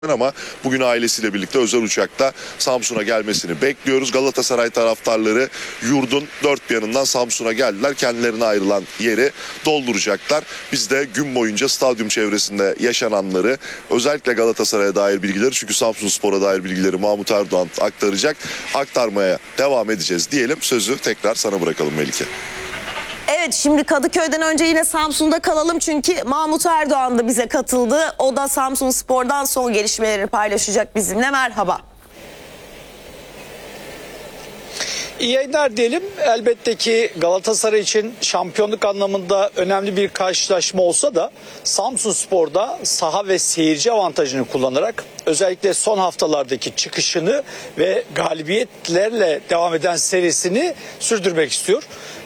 ama bugün ailesiyle birlikte özel uçakta Samsun'a gelmesini bekliyoruz. Galatasaray taraftarları yurdun dört bir yanından Samsun'a geldiler. Kendilerine ayrılan yeri dolduracaklar. Biz de gün boyunca stadyum çevresinde yaşananları, özellikle Galatasaray'a dair bilgileri, çünkü Samsunspor'a dair bilgileri Mahmut Erdoğan aktarmaya devam edeceğiz diyelim. Sözü tekrar sana bırakalım Melike. Evet, şimdi Kadıköy'den önce yine Samsun'da kalalım çünkü Mahmut Erdoğan da bize katıldı. O da Samsunspor'dan son gelişmeleri paylaşacak bizimle. Merhaba. İyi yayınlar diyelim. Elbette ki Galatasaray için şampiyonluk anlamında önemli bir karşılaşma olsa da Samsunspor'da saha ve seyirci avantajını kullanarak özellikle son haftalardaki çıkışını ve galibiyetlerle devam eden serisini sürdürmek istiyor.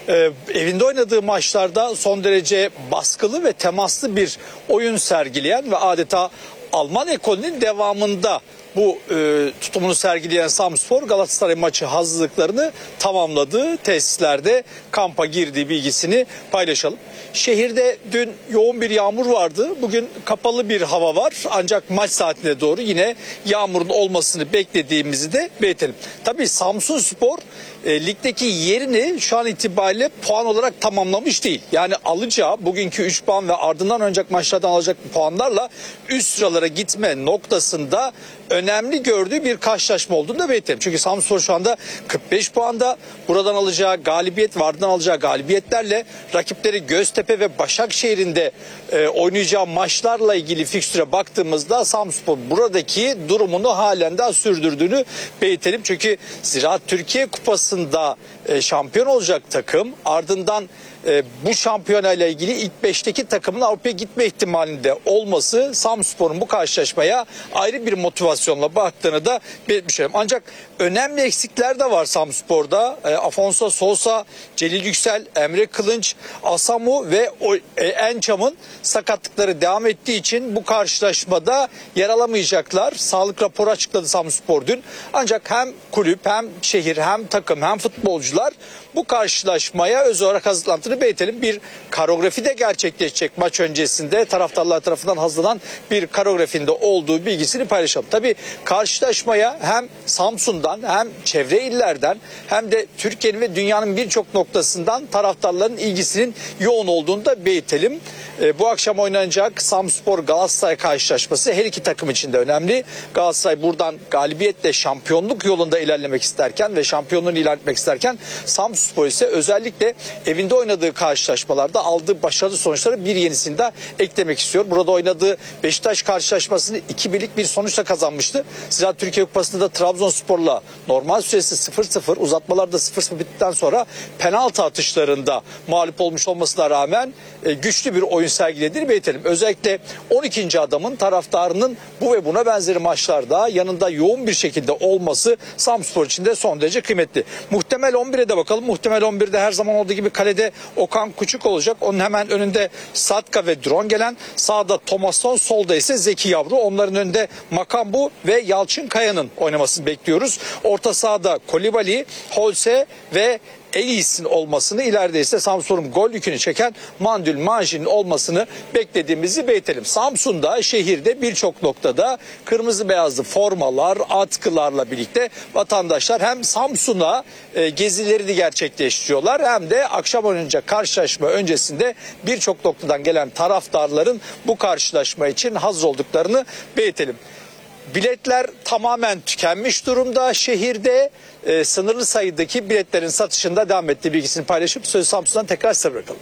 Evinde oynadığı maçlarda son derece baskılı ve temaslı bir oyun sergileyen ve adeta Alman ekolünün devamında bu tutumunu sergileyen Samsunspor Galatasaray maçı hazırlıklarını tamamladı. Tesislerde kampa girdiği bilgisini paylaşalım. Şehirde dün yoğun bir yağmur vardı. Bugün kapalı bir hava var. Ancak maç saatine doğru yine yağmurun olmasını beklediğimizi de belirtelim. Tabii Samsunspor ligdeki yerini şu an itibariyle puan olarak tamamlamış değil. Yani alacağı bugünkü 3 puan ve ardından oynayacak maçlardan alacak puanlarla üst sıralara gitme noktasında önemli gördüğü bir karşılaşma olduğunu da belirtelim. Çünkü Samsunspor şu anda 45 puanda, buradan alacağı galibiyet ve ardından alacağı galibiyetlerle rakipleri Göztepe ve Başakşehir'in de oynayacağı maçlarla ilgili fikstüre baktığımızda Samsunspor buradaki durumunu halen daha sürdürdüğünü belirtelim. Çünkü Ziraat Türkiye Kupası'nda şampiyon olacak takım, ardından bu şampiyonayla ilgili ilk 5'teki takımın Avrupa'ya gitme ihtimalinde olması Samsunspor'un bu karşılaşmaya ayrı bir motivasyonla baktığını da belirtmişim. Ancak önemli eksikler de var Samsunspor'da. Afonso Sousa, Celil Yüksel, Emre Kılınç, Asamu ve Encam'ın sakatlıkları devam ettiği için bu karşılaşmada yer alamayacaklar. Sağlık raporu açıkladı Samsunspor dün. Ancak hem kulüp hem şehir hem takım hem futbolcular bu karşılaşmaya özel olarak hazırlandığını belirtelim. Bir koreografi de gerçekleşecek maç öncesinde. Taraftarlar tarafından hazırlanan bir koreografinde olduğu bilgisini paylaşalım. Tabii karşılaşmaya hem Samsun'dan hem çevre illerden hem de Türkiye'nin ve dünyanın birçok noktasından taraftarların ilgisinin yoğun olduğunu da belirtelim. Bu akşam oynanacak Samsunspor Galatasaray karşılaşması her iki takım için de önemli. Galatasaray buradan galibiyetle şampiyonluk yolunda ilerlemek isterken ve şampiyonluğunu ilan etmek isterken Samsunspor ise özellikle evinde oynadığı karşılaşmalarda aldığı başarılı sonuçları bir yenisini de eklemek istiyor. Burada oynadığı Beşiktaş karşılaşmasını 2-1'lik bir sonuçla kazanmıştı. Ziraat Türkiye Kupası'nda da Trabzonspor'la normal süresi 0-0, uzatmalarda 0-0 bittikten sonra penaltı atışlarında mağlup olmuş olmasına rağmen güçlü bir oyun sergilediğini belirtelim. Özellikle 12. adamın taraftarının bu ve buna benzeri maçlarda yanında yoğun bir şekilde olması Samsunspor için de son derece kıymetli. Muhtemel 11'e de bakalım. Muhtemel 11'de her zaman olduğu gibi kalede Okan Küçük olacak. Onun hemen önünde Satka ve Duron gelen. Sağda Thomasson, solda ise Zeki Yavru. Onların önünde Makambu ve Yalçın Kaya'nın oynamasını bekliyoruz. Orta sahada Kolibali, Holse ve Elis'in olmasını, ileride ise Samsun'un gol yükünü çeken Mandül Majin'in olmasını beklediğimizi belirtelim. Samsun'da, şehirde birçok noktada kırmızı beyazlı formalar, atkılarla birlikte vatandaşlar hem Samsun'a gezilerini gerçekleştiriyorlar hem de akşam oynanacak karşılaşma öncesinde birçok noktadan gelen taraftarların bu karşılaşma için hazır olduklarını belirtelim. Biletler tamamen tükenmiş durumda. Şehirde sınırlı sayıdaki biletlerin satışında devam ettiği bilgisini paylaşıp sözü Samsun'dan tekrar size bırakalım.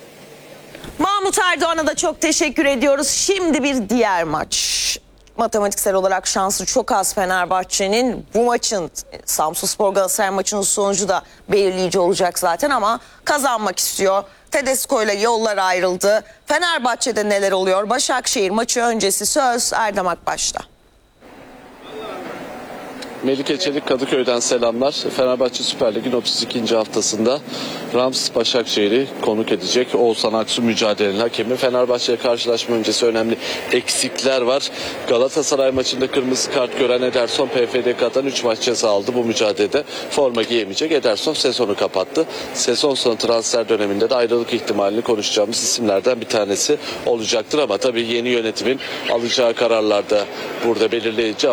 Mahmut Erdoğan'a da çok teşekkür ediyoruz. Şimdi bir diğer maç. Matematiksel olarak şansı çok az Fenerbahçe'nin. Bu maçın, Samsunspor Galatasaray maçının sonucu da belirleyici olacak zaten ama kazanmak istiyor. Tedesco ile yollar ayrıldı. Fenerbahçe'de neler oluyor? Başakşehir maçı öncesi söz Erdem Akbaş'ta. Melike Çelik Kadıköy'den selamlar. Fenerbahçe Süper Lig'in 32. haftasında Rams Başakşehir'i konuk edecek. Oğuzhan Aksu mücadelenin hakemi. Fenerbahçe karşılaşma öncesi önemli eksikler var. Galatasaray maçında kırmızı kart gören Ederson PFDK'dan 3 maç ceza aldı bu mücadelede. Forma giyemeyecek. Ederson sezonu kapattı. Sezon sonu transfer döneminde de ayrılık ihtimalini konuşacağımız isimlerden bir tanesi olacaktır ama tabii yeni yönetimin alacağı kararlarda burada belirleyici.